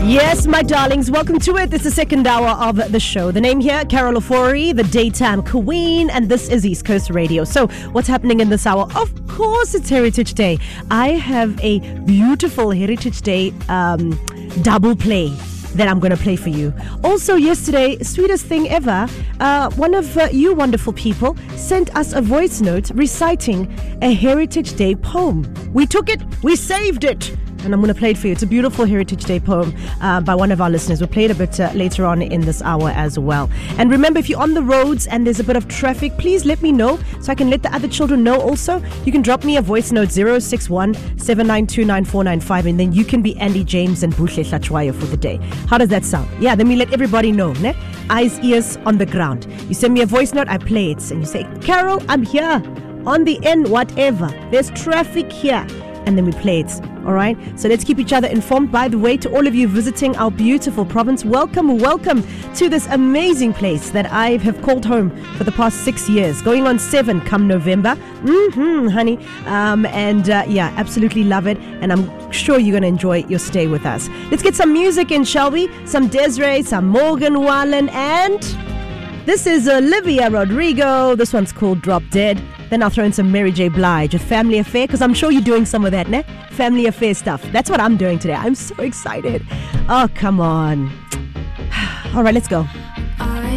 Yes, my darlings, welcome to it. This is the second hour of the show. The name here, Carol Ofori, the daytime queen, and this is East Coast Radio. So, what's happening in this hour? Of course, it's Heritage Day. I have a beautiful Heritage Day double play that I'm going to play for you. Also, yesterday, sweetest thing ever, one of you wonderful people sent us a voice note reciting a Heritage Day poem. We took it, we saved it, and I'm going to play it for you. It's a beautiful Heritage Day poem by one of our listeners. We'll play it a bit later on in this hour as well. And remember, if you're on the roads and there's a bit of traffic, please let me know so I can let the other children know also. You can drop me a voice note 061-792-9495, and then you can be Andy James and Buhle Hlachwaya for the day. How does that sound? Yeah, then we let everybody know. Ne? Eyes, ears on the ground. You send me a voice note, I play it. And you say, Carol, I'm here on the end, whatever. There's traffic here. And then we play it. All right. So let's keep each other informed. By the way, to all of you visiting our beautiful province, welcome to this amazing place that I have called home for the past 6 years, going on 7 come November. Honey. Yeah, absolutely love it. And I'm sure you're going to enjoy your stay with us. Let's get some music in, shall we? Some Desiree, some Morgan Wallen, and this is Olivia Rodrigo. This one's called Drop Dead. Then I'll throw in some Mary J. Blige, a Family Affair, because I'm sure you're doing some of that, ne? Family Affair stuff. That's what I'm doing today. I'm so excited. Oh, come on. All right, let's go.